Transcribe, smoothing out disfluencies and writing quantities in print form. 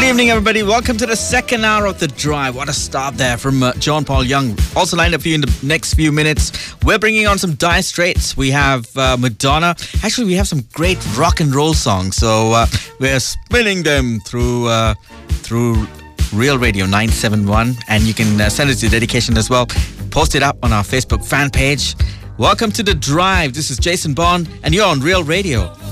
evening, everybody. Welcome to the second hour of The Drive. What a start there from John Paul Young. Also lined up for you in the next few minutes. We're bringing on some Dire Straits. We have Madonna. Actually, we have some great rock and roll songs. So we're spinning them through Real Radio 971. And you can send us your dedication as well. Post it up on our Facebook fan page. Welcome to The Drive. This is Jason Bond, and you're on Real Radio.